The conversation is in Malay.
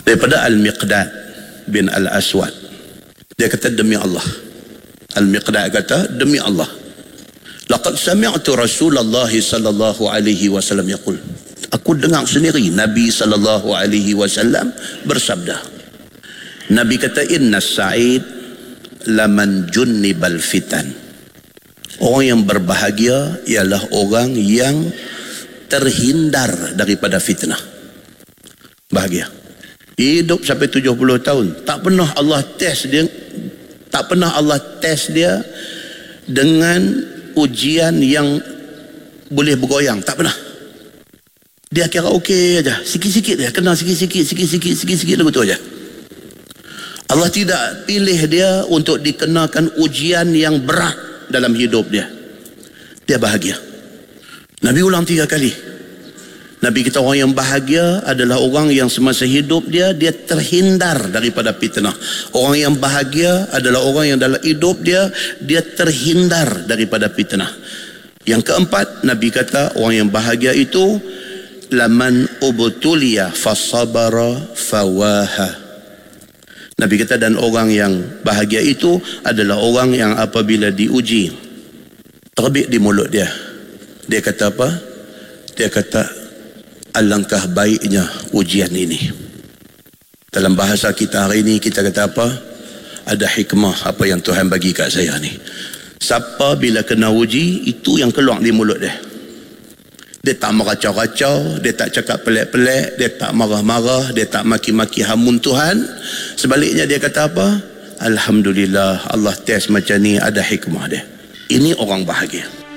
Daripada Al-Miqdad bin Al-Aswad, dia kata, demi Allah. Al-Miqdad kata, demi Allah, laqad sami'tu Rasulullah sallallahu alaihi wasallam yaqul, aku dengar sendiri Nabi sallallahu alaihi wasallam bersabda. Nabi kata, inna sa'id laman junnibal fitan. Orang yang berbahagia ialah orang yang terhindar daripada fitnah. Bahagia. Hidup sampai 70 tahun, tak pernah Allah test dia, tak pernah Allah test dia dengan ujian yang boleh bergoyang, tak pernah. Dia kira okey aja, sikit-sikit dia kena, sikit-sikit lagu tu aja. Allah tidak pilih dia untuk dikenakan ujian yang berat dalam hidup dia. Dia bahagia. Nabi ulang 3 kali. Nabi kita, orang yang bahagia adalah orang yang semasa hidup dia terhindar daripada fitnah. Orang yang bahagia adalah orang yang dalam hidup dia terhindar daripada fitnah. Yang keempat, Nabi kata orang yang bahagia itu laman ubtuliya fasabara fawaha. Nabi kata, dan orang yang bahagia itu adalah orang yang apabila diuji, terbit di mulut dia. Dia kata apa? Dia kata, alangkah baiknya ujian ini. Dalam bahasa kita hari ini, kita kata apa? Ada hikmah apa yang Tuhan bagi kat saya ni. Siapa bila kena uji, itu yang keluar di mulut dia. Dia tak meracau-racau, dia tak cakap pelik-pelik, dia tak marah-marah, dia tak maki-maki hamun Tuhan. Sebaliknya dia kata apa? Alhamdulillah, Allah test macam ni, ada hikmah dia. Ini orang bahagia.